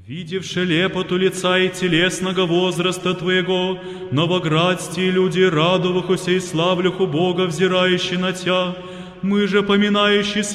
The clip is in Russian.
Видевши лепоту лица и телесного возраста Твоего, новоградские люди, радовахуся и славлюху Бога, взирающие на Тя, мы же, поминающие